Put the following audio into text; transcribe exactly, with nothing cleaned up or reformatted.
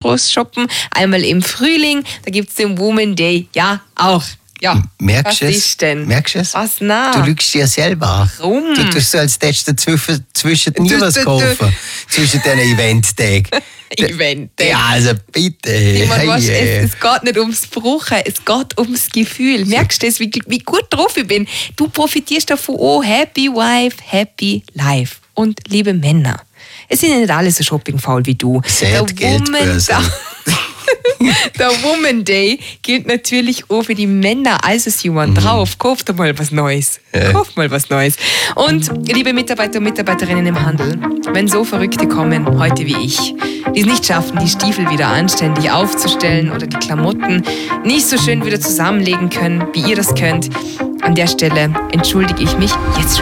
groß shoppen. Einmal im Frühling, da gibt es den Woman Day ja auch. Ja, merkst was es? ist denn? Merkst du es? Was na? Du lügst dir selber. Warum? Du tust so, als hättest du zwischen, zwischen nie Du- was du- kaufen. Zwischen diesen Event-Tagen. Event. Ja, also bitte. Ich mein, weißt, Hey, es, es geht nicht ums Brauchen, es geht ums Gefühl. Merkst du das, wie, wie gut drauf ich bin? Du profitierst davon, oh, happy wife, happy life. Und liebe Männer, es sind ja nicht alle so shoppingfaul wie du. Seht Geldbörse. Der Woman Day gilt natürlich auch für die Männer. Also, Simon, drauf, kauft mal was Neues. Ja. Kauft mal was Neues. Und, liebe Mitarbeiter und Mitarbeiterinnen im Handel, wenn so Verrückte kommen, heute wie ich, die es nicht schaffen, die Stiefel wieder anständig aufzustellen oder die Klamotten nicht so schön wieder zusammenlegen können, wie ihr das könnt, an der Stelle entschuldige ich mich jetzt schon.